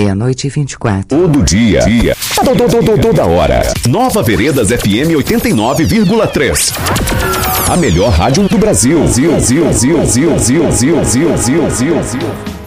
meia-noite e 24. Todo dia. Toda hora. Nova Veredas FM 89,3. A melhor rádio do Brasil. Zil.